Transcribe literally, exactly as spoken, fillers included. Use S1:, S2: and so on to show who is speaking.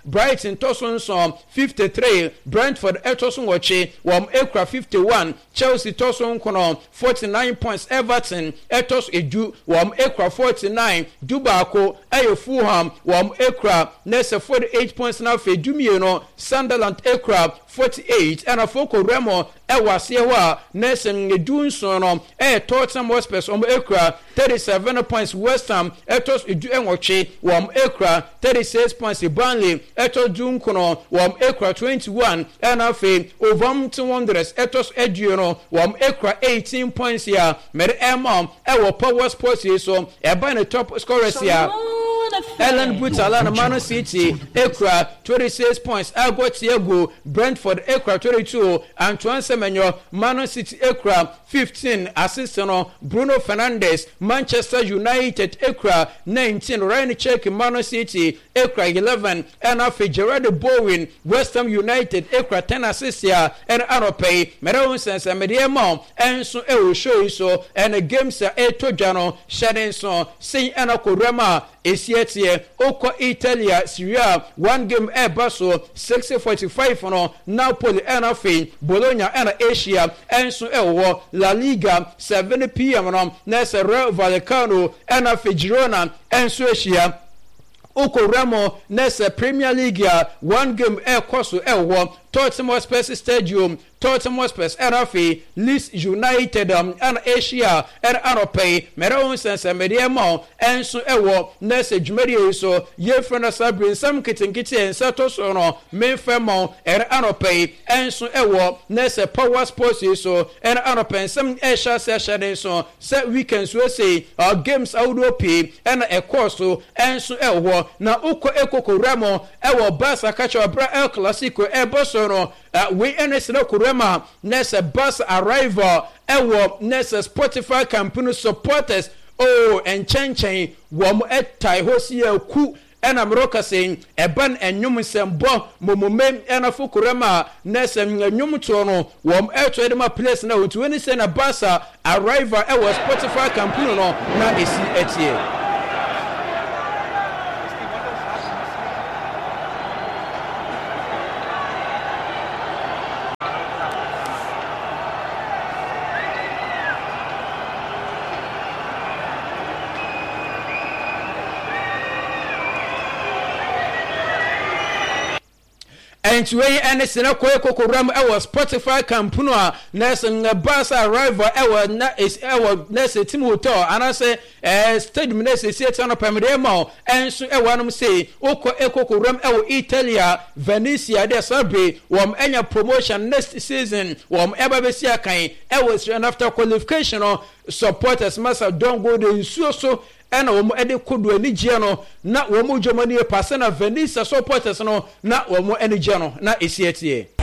S1: Brighton toson so fifty-three, Brentford etoson woche wom ekra fifty-one, Chelsea toson kono forty-nine points, Everton etos edu wom ekra forty-nine, Dubako ayo Fulham wom ekra nese forty-eight points na fe dumieno, Sunderland ekra forty-eight, and afoko Remo ewase wa nese ngedun so no e Tottenham Hotspur om ekra thirty-seven points, West Ham etos edu enwoche wom ekra thirty-six points, Burnley etos dun kono wom ekra twenty-one, and afe Wolverhampton Wanderers etos edu no wom ekra eighteen points ya mere emom ewo Power Sports so eba ne top scorers ya Ellen Butala na Man City ekra twenty-six points, Algo Thiago Brentford ekra twenty-two, Antoine Semenyo Man City ekra fifteen, assist no Bruno Fernandes Manchester United ekra nineteen, Ryan Check Man City ekra eleven, and afi Gerard Bowen West Ham United ekra ten assists ya and Arope Meron sense mediemo enso e o show so and games ya eto jano shaden so say anakorema Esietie oko Italia Syria one game e baso six forty-five no Napoli enafe Bologna ena Asia enso e wo La Liga seven p m no nese Real Vallecano enafe Girona enso Asia oko Remo nese Premier League one game e koso e wo Tottenham Hotspur Stadium Tottenham Hotspur Erafi Leeds United um, and Asia and Arope Meron sense mediemo enso ewo nese jumedi so ye frena sabrin sam kitinkiti ensato so no menfemo er Arope enso ewo nese Power Sports so and Arope sam esha session so set weekends we say our games audio p and e course so enso ewo na uko ekoko Remo ewo Barca kacho bra El Clasico e boso no uh, we enesino kurema nese bus arrival ewo nese Spotify campaign supporters oh and chen chen wom etai hosia ku ena mroka saying eban enyum sembo momome ena fukurema nese enyum to no wom eto edema place na otu eni se na Barca arrival ewo Spotify campaign no na esi etie. And we and it's in a quick program our Spotify campaign Nelson Barca arrival our na is our next team hotel and I say uh stadium next is set on a permanent and so I want to say oko eko program our Italia Venezia there sabe wom enya promotion next season wom eba be sia kan e was after qualification supporters must don't go the so so ena wo ede kodo ani gie no na wo mo Germany pass na Venice supporters no na wo mo ani gie no na esietie